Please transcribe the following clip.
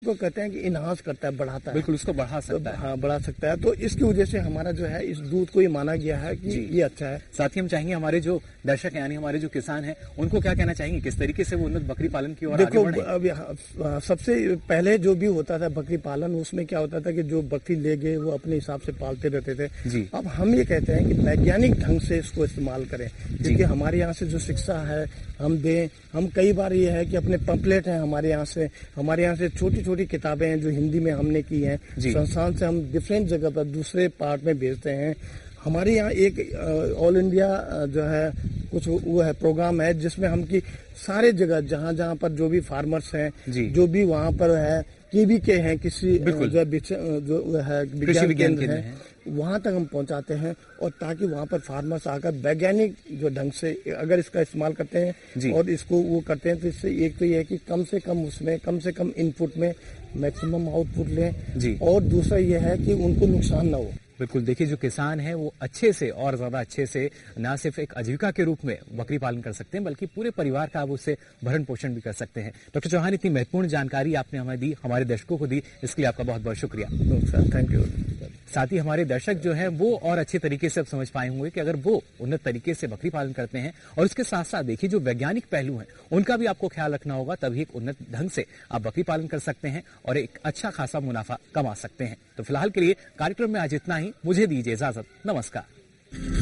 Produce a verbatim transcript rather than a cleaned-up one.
तो कहते हैं कि इनहांस करता है, बढ़ाता है, बिल्कुल उसको बढ़ा सकता है। हाँ, बढ़ा सकता है। तो इसकी वजह से हमारा जो है इस दूध को ये माना गया है कि ये अच्छा है। साथ ही हम चाहेंगे हमारे जो दर्शक यानी हमारे जो किसान हैं उनको क्या कहना चाहेंगे, किस तरीके से वो उन्नत बकरी पालन की ओर आगे बढ़े? देखो, सबसे पहले जो भी होता था बकरी पालन, उसमें क्या होता था कि जो बकरी ले गए वो अपने हिसाब से पालते रहते थे जी। अब हम ये कहते हैं कि वैज्ञानिक ढंग से इसको इस्तेमाल करें, क्योंकि हमारे यहाँ से जो शिक्षा है हम दें। हम कई बार ये है कि अपने पंपलेट हैं हमारे यहाँ से, हमारे यहाँ से छोटी छोटी किताबें हैं जो हिंदी में हमने की हैं, संस्थान से हम डिफरेंट जगह पर दूसरे पार्ट में भेजते हैं। हमारे यहाँ एक ऑल इंडिया जो है कुछ वो है प्रोग्राम है जिसमें हम की सारे जगह जहाँ जहाँ पर जो भी फार्मर्स हैं, जो भी वहाँ पर है केवी के हैं, किसी जो जो है विज्ञान केंद्र है, है वहाँ तक हम पहुँचाते हैं, और ताकि वहाँ पर फार्मर्स आकर वैज्ञानिक जो ढंग से अगर इसका इस्तेमाल करते हैं और इसको वो करते हैं तो इससे एक तो ये है कि कम से कम उसमें कम से कम इनपुट में मैक्सिमम आउटपुट लें, और दूसरा ये है कि उनको नुकसान ना हो। बिल्कुल, देखिए जो किसान है वो अच्छे से और ज्यादा अच्छे से न सिर्फ एक आजीविका के रूप में बकरी पालन कर सकते हैं बल्कि पूरे परिवार का आप उससे भरण पोषण भी कर सकते हैं। डॉक्टर चौहान, इतनी महत्वपूर्ण जानकारी आपने हमें दी, हमारे दर्शकों को दी, इसके लिए आपका बहुत बहुत शुक्रिया। Thank you. साथ ही हमारे दर्शक जो है वो और अच्छे तरीके से अब समझ पाए होंगे कि अगर वो उन्नत तरीके से बकरी पालन करते हैं और उसके साथ साथ देखिए जो वैज्ञानिक पहलू हैं उनका भी आपको ख्याल रखना होगा, तभी एक उन्नत ढंग से आप बकरी पालन कर सकते हैं और एक अच्छा खासा मुनाफा कमा सकते हैं। तो फिलहाल के लिए कार्यक्रम में आज इतना ही। मुझे दीजिए इजाजत। नमस्कार।